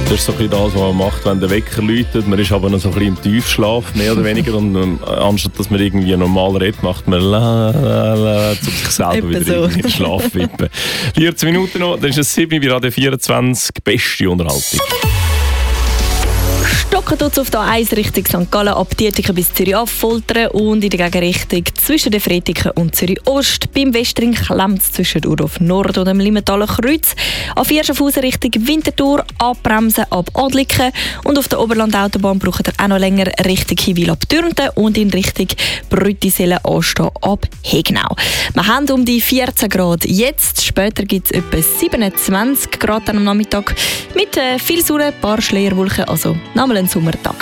Das ist so ein bisschen das, was man macht, wenn der Wecker läutet. Man ist aber noch so ein bisschen im Tiefschlaf, mehr oder weniger. Und anstatt dass man irgendwie normal redet, macht man la, la, la, um sich selber wieder so in den Schlaf wippen. 14 Minuten noch, dann ist es 7 bei Radio 24. Beste Unterhaltung. Stocken tut es auf der 1 Richtung St. Gallen ab Dietiken bis Zürich-Affoltern und in der Gegenrichtung zwischen den Fretiken und Zürich-Ost. Beim Westring klemmt es zwischen Urdorf Nord und dem Limmentaler Kreuz. Auf 4 Schaffhausen Richtung Winterthur abbremsen ab Adliken und auf der Oberland-Autobahn braucht ihr auch noch länger Richtung Hiwil ab Dürnten und in Richtung Brüttisellen anstehen ab Hegnau. Wir haben um die 14 Grad jetzt, später gibt es etwa 27 Grad am Nachmittag mit viel Sonne, ein paar Schleierwolken, also nochmal ein Sommertag.